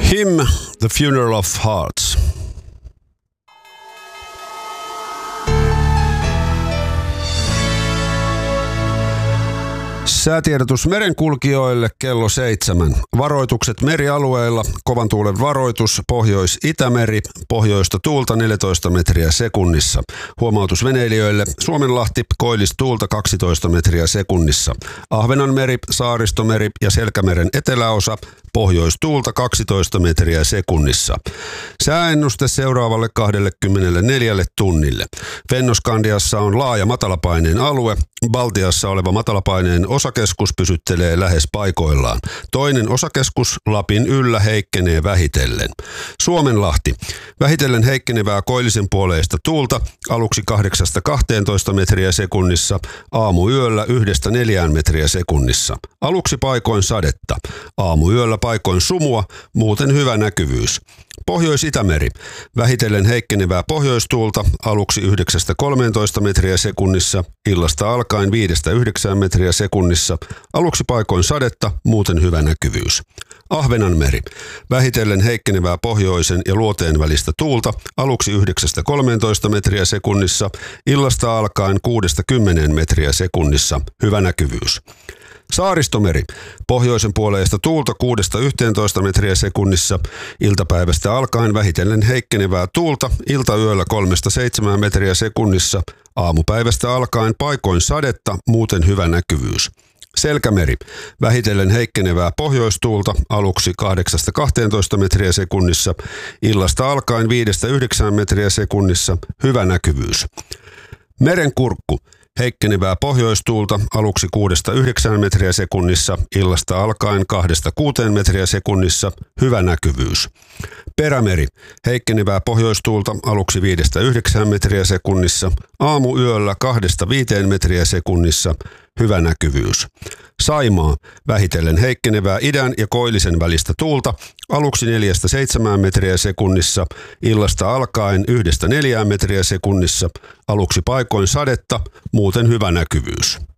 Hymn, The Funeral of Hearts. Säätiedotus merenkulkijoille kello 7. Varoitukset merialueilla. Kovan tuulen varoitus. Pohjois-Itämeri. Pohjoista tuulta 14 metriä sekunnissa. Huomautus veneilijöille. Suomenlahti. Koillistuulta 12 metriä sekunnissa. Ahvenanmeri, Saaristomeri ja Selkämeren eteläosa. Pohjoistuulta 12 metriä sekunnissa. Sääennuste seuraavalle 24 tunnille. Fennoskandiassa on laaja matalapaineen alue. Baltiassa oleva matalapaineen osakeskus pysyttelee lähes paikoillaan. Toinen osakeskus Lapin yllä heikkenee vähitellen. Suomenlahti. Vähitellen heikkenevää koillisen puoleista tuulta aluksi 8-12 metriä sekunnissa, aamuyöllä 1-4 metriä sekunnissa. Aluksi paikoin sadetta. Aamuyöllä paikoin sumua, muuten hyvä näkyvyys. Pohjois-Itämeri. Vähitellen heikkenevää pohjoistuulta aluksi 9-13 metriä sekunnissa, illasta alkaen 5-9 metriä sekunnissa, aluksi paikoin sadetta, muuten hyvä näkyvyys. Ahvenanmeri. Vähitellen heikkenevää pohjoisen ja luoteen välistä tuulta aluksi 9-13 metriä sekunnissa, illasta alkaen 6-10 metriä sekunnissa, hyvä näkyvyys. Saaristomeri. Pohjoisen puoleista tuulta 6-11 metriä sekunnissa, iltapäivästä alkaen vähitellen heikkenevää tuulta, iltayöllä 3-7 metriä sekunnissa, aamupäivästä alkaen paikoin sadetta, muuten hyvä näkyvyys. Selkämeri. Vähitellen heikkenevää pohjoistuulta aluksi 8-12 metriä sekunnissa, illasta alkaen 5-9 metriä sekunnissa, hyvä näkyvyys. Merenkurkku. Heikkenevää pohjoistuulta aluksi 6-9 metriä sekunnissa, illasta alkaen 2-6 metriä sekunnissa, hyvä näkyvyys. Perämeri. Heikkenevää pohjoistuulta aluksi 5-9 metriä sekunnissa, aamuyöllä 2-5 metriä sekunnissa, hyvä näkyvyys. Saimaa. Vähitellen heikkenevää idän ja koillisen välistä tuulta aluksi 4-7 metriä sekunnissa, illasta alkaen 1-4 metriä sekunnissa, aluksi paikoin sadetta, muuten hyvä näkyvyys.